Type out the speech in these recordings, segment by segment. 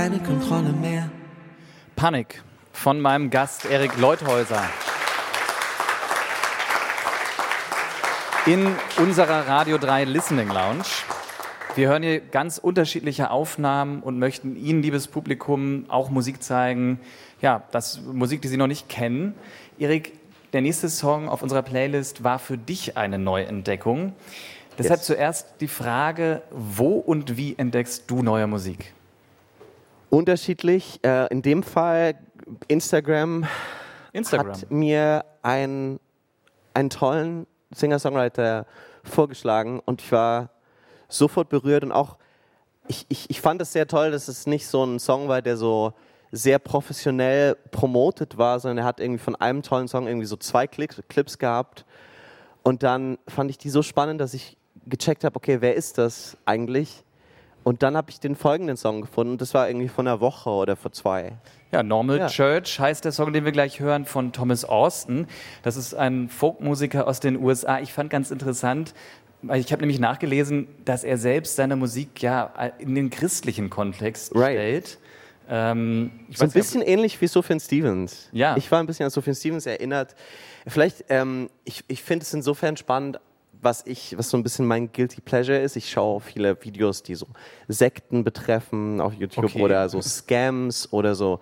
Keine Kontrolle mehr. Panik von meinem Gast Erik Leuthäuser. In unserer Radio 3 Listening Lounge. Wir hören hier ganz unterschiedliche Aufnahmen und möchten Ihnen, liebes Publikum, auch Musik zeigen. Ja, das Musik, die Sie noch nicht kennen. Erik, der nächste Song auf unserer Playlist war für dich eine Neuentdeckung. Deshalb zuerst die Frage, wo und wie entdeckst du neue Musik? Unterschiedlich. In dem Fall Instagram hat mir einen tollen Singer-Songwriter vorgeschlagen und ich war sofort berührt und auch ich fand es sehr toll, dass es nicht so ein Song war, der so sehr professionell promotet war, sondern er hat irgendwie von einem tollen Song irgendwie so 2 Clips gehabt und dann fand ich die so spannend, dass ich gecheckt habe, okay, wer ist das eigentlich? Und dann habe ich den folgenden Song gefunden. Das war irgendwie vor einer Woche oder vor 2. Ja, Normal Church heißt der Song, den wir gleich hören, von Thomas Austin. Das ist ein Folkmusiker aus den USA. Ich fand ganz interessant, weil ich habe nämlich nachgelesen, dass er selbst seine Musik ja in den christlichen Kontext stellt. So ein bisschen ähnlich wie Sufjan Stevens. Ja. Ich war ein bisschen an Sufjan Stevens erinnert. Vielleicht, ich finde es insofern spannend, was so ein bisschen mein Guilty Pleasure ist. Ich schaue viele Videos, die so Sekten betreffen auf YouTube oder so Scams oder so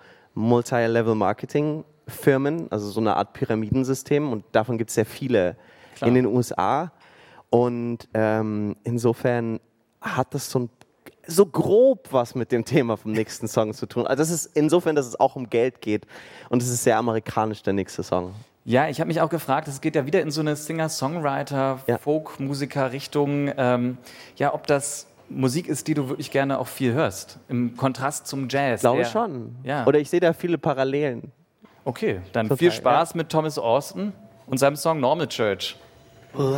Multi-Level-Marketing-Firmen, also so eine Art Pyramidensystem und davon gibt es sehr viele in den USA und insofern hat das so grob was mit dem Thema vom nächsten Song zu tun. Also das ist insofern, dass es auch um Geld geht und es ist sehr amerikanisch, der nächste Song. Ja, ich habe mich auch gefragt, es geht ja wieder in so eine Singer-Songwriter-Folk-Musiker-Richtung, ob das Musik ist, die du wirklich gerne auch viel hörst, im Kontrast zum Jazz. Ich glaube schon. Ja. Oder ich sehe da viele Parallelen. Okay, dann viel Spaß mit Thomas Austin und seinem Song Normal Church. Well,